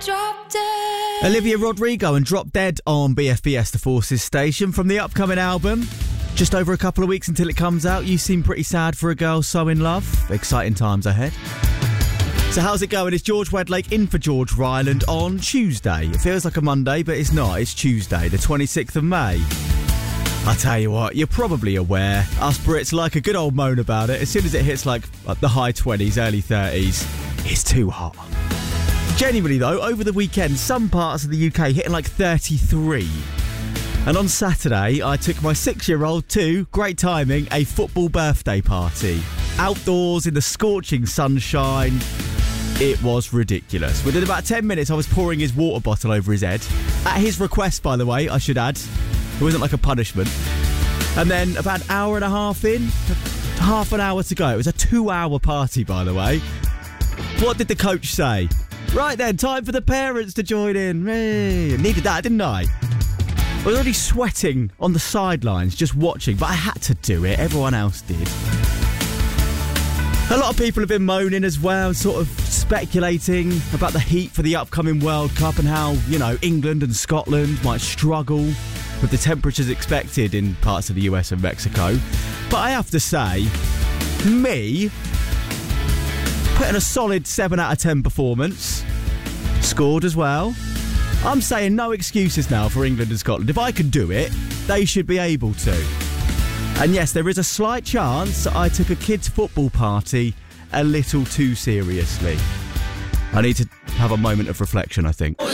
Drop Dead. Olivia Rodrigo and Drop Dead on BFBS, the Forces station, from the upcoming album. Just over a couple of weeks until it comes out. You seem pretty sad for a girl so in love. Exciting times ahead. So how's it going? It's George Wedlake in for George Ryland on Tuesday. It feels like a Monday, but it's not. It's Tuesday, the 26th of May. I tell you what, you're probably aware, us Brits like a good old moan about it. As soon as it hits like the high 20s, early 30s, it's too hot. Genuinely though, over the weekend, some parts of the UK hitting like 33. And on Saturday, I took my 6-year-old to, great timing, a football birthday party. Outdoors in the scorching sunshine. It was ridiculous. Within about 10 minutes, I was pouring his water bottle over his head. At his request, by the way, I should add. It wasn't like a punishment. And then about an hour and a half in, half an hour to go. It was a 2-hour party, by the way. What did the coach say? Right then, time for the parents to join in. Hey, needed that, didn't I? I was already sweating on the sidelines just watching, but I had to do it. Everyone else did. A lot of people have been moaning as well, sort of speculating about the heat for the upcoming World Cup and how, you know, England and Scotland might struggle with the temperatures expected in parts of the US and Mexico. But I have to say, me, putting a solid 7 out of 10 performance, scored as well. I'm saying no excuses now for England and Scotland. If I can do it, they should be able to. And yes, there is a slight chance I took a kids' football party a little too seriously. I need to have a moment of reflection, I think.